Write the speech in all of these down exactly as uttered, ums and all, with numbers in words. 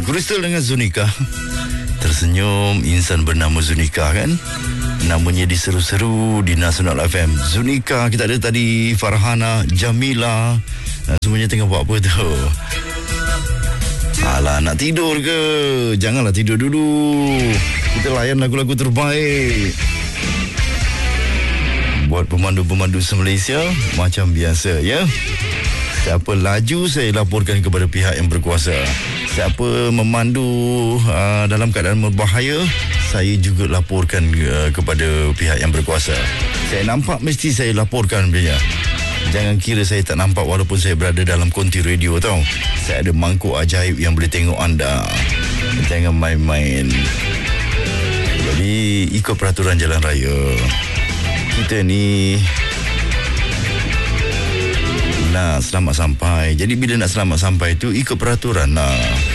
Crystal dengan Zunika. Tersenyum insan bernama Zunika kan. Namanya diseru-seru di Nasional F M. Zunika, kita ada tadi Farhana, Jamila. Semuanya tengah buat apa tu? Alah, nak tidur ke? Janganlah tidur dulu. Kita layan lagu-lagu terbaik buat pemandu-pemandu se-Malaysia macam biasa, ya. Siapa laju, saya laporkan kepada pihak yang berkuasa. Siapa memandu uh, dalam keadaan berbahaya, saya juga laporkan uh, kepada pihak yang berkuasa. Saya nampak, mesti saya laporkan punya. Jangan kira saya tak nampak walaupun saya berada dalam konti radio tau. Saya ada mangkuk ajaib yang boleh tengok anda. Jangan main-main. Jadi ikut peraturan jalan raya. Kita ni nak selamat sampai. Jadi bila nak selamat sampai tu ikut peraturan lah.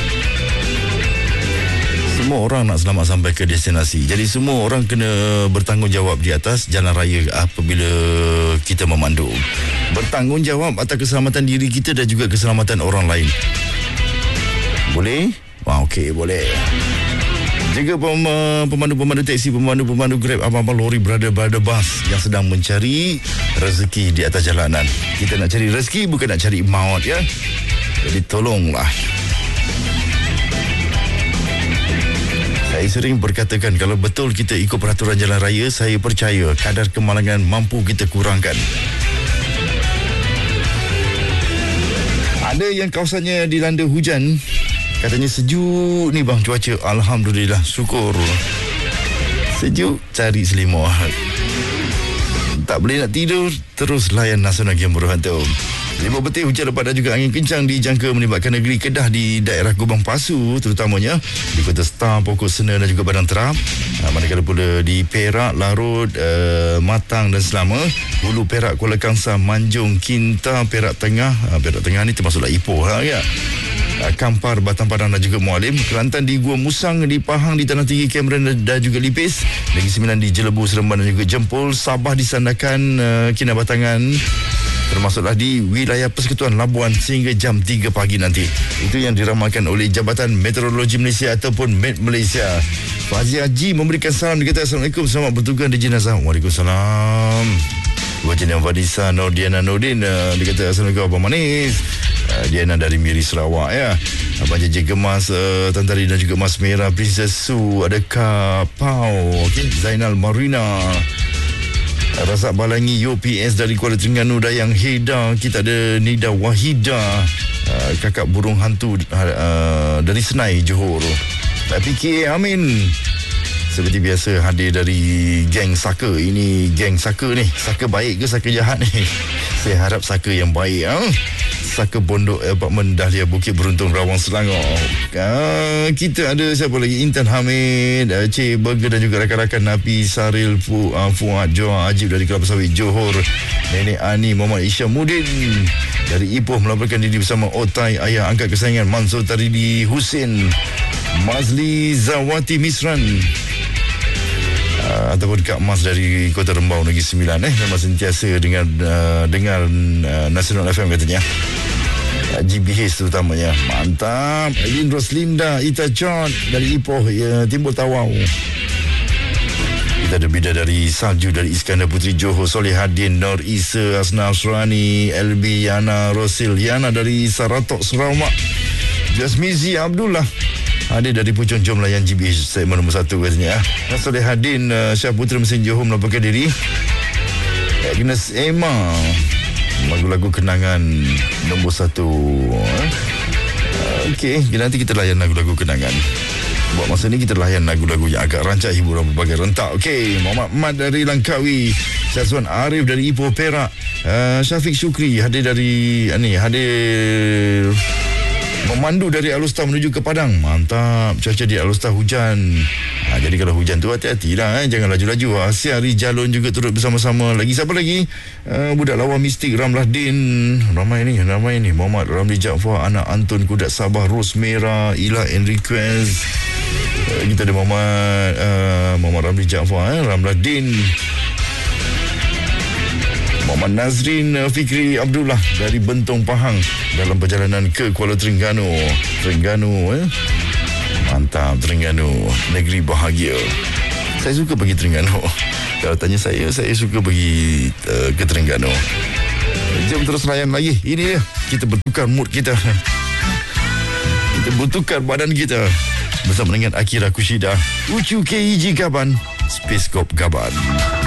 Semua orang nak selamat sampai ke destinasi. Jadi semua orang kena bertanggungjawab di atas jalan raya apabila kita memandu. Bertanggungjawab atas keselamatan diri kita dan juga keselamatan orang lain. Boleh? Wah, okey, boleh. Juga pem- pemandu-pemandu teksi, pemandu-pemandu Grab, abang-abang lori, brother-brother bus yang sedang mencari rezeki di atas jalanan. Kita nak cari rezeki, bukan nak cari maut, ya. Jadi tolonglah. Saya sering berkatakan kalau betul kita ikut peraturan jalan raya, saya percaya kadar kemalangan mampu kita kurangkan. Ada yang kawasannya dilanda hujan. Katanya sejuk ni bang cuaca. Alhamdulillah, syukur. Sejuk, cari selimut. Tak boleh nak tidur, terus layan Nasional Game Berhantu. Lima betul hujan lebat dan juga angin kencang dijangka melibatkan negeri Kedah di daerah Gubang Pasu terutamanya di Kota Star, Pokok Sena dan juga Padang Terap. Manakala pula di Perak, Larut, uh, Matang dan Selama, Hulu Perak, Kuala Kangsar, Manjung, Kinta, Perak Tengah. Uh, Perak Tengah ni termasuklah Ipoh lah ya. Kampar, Batang Padang dan juga Mualim, Kelantan di Gua Musang, di Pahang, di Tanah Tinggi, Cameron dan juga Lipis, Negeri Sembilan di Jelebu, Seremban dan juga Jempol, Sabah di Sandakan, uh, Kinabatangan, termasuklah di wilayah Persekutuan Labuan sehingga jam tiga pagi nanti. Itu yang diramalkan oleh Jabatan Meteorologi Malaysia ataupun Met Malaysia. Fazli Haji memberikan salam, dia kata Assalamualaikum, selamat bertugas di jenazah. Waalaikumsalam. Wajina Vadisa Nordiana Nordin, uh, dia kata Assalamualaikum Abang Manis. uh, Diana dari Miri Sarawak ya. Abang Jeje Gemas, uh, Tantari dan juga Mas Merah, Princess Su, ada Kak Pau, okay. Zainal Marina, Razak Balangi, U P S dari Kuala Terengganu, Dayang Heda. Kita ada Nida Wahida, uh, Kakak Burung Hantu uh, dari Senai, Johor. Tak fikir, amin. Seperti biasa hadir dari geng Saka. Ini geng Saka ni. Saka baik ke Saka jahat ni? Saya harap Saka yang baik. Ha? Saka Pondok Apartmen Dahlia Bukit Beruntung, Rawang Selangor. Uh, kita ada siapa lagi? Intan Hamid, uh, Cik Burger dan juga rakan-rakan Napi, Saril, Fu, uh, Fuad, Joa, Ajib dari Kelapa Sawit, Johor. Nenek Ani, Muhammad Isyamuddin dari Ipoh melaporkan diri bersama Otai, ayah angkat kesayangan Mansur Taridi Husin, Mazli Zawati Misran, Uh, ataupun Kak Mas dari Kota Rembau Negeri Sembilan eh memang sentiasa dengan uh, dengan uh, Nasional F M katanya. uh, G B H terutamanya. Mantap. Elin Roslinda, Ita John dari Ipoh, ya, Timbul Tawau. Kita ada Bidadari Salju dari Iskandar Putri, Johor, Solihadin, Nur Isa, Asna Asrani, L B Yana Rosil, Yana dari Saratok, Sarawak, Jasmizi Abdullah ada dari Puchong, jom layan G B H segmen nombor satu katanya. Nasoleh Hadin, uh, Syah Putra Mesin Johor melaporkan diri. Agnes Emma, lagu-lagu kenangan nombor satu. uh, Okey, nanti kita layan lagu-lagu kenangan. Buat masa ni kita layan lagu-lagu yang agak rancak, hiburan berbagai rentak. Okey, Muhammad Mat dari Langkawi, Syazwan Arif dari Ipoh Perak, uh, Syafiq Syukri hadir dari uh, ni hadir memandu dari Alustar menuju ke Padang. Mantap. Cuaca di Alustar hujan. Ha, jadi kalau hujan tu hati-hatilah, eh. Jangan laju-laju. Asia Rijalon juga turut bersama-sama. Lagi siapa lagi? Uh, budak lawa mistik Ramlah Din. Ramai ni, ramai ni. Muhammad Ramli Jaafar, anak Antun Kudat Sabah, Ros Merah, Ila and Request. Uh, kita ada Muhammad uh, Muhammad Ramli Jaafar, eh. Ramlah Din. Muhammad Nazrin Fikri Abdullah dari Bentong Pahang dalam perjalanan ke Kuala Terengganu. Terengganu eh. Mantap, Terengganu, negeri bahagia. Saya suka pergi Terengganu. Kalau tanya saya, saya suka pergi uh, ke Terengganu. Jom terus layan lagi. Ini dia, kita bertukar mood kita. Kita bertukar badan kita bersama dengan Akira Kushida, Uchu Keiji Gaban, Space Corp Gaban.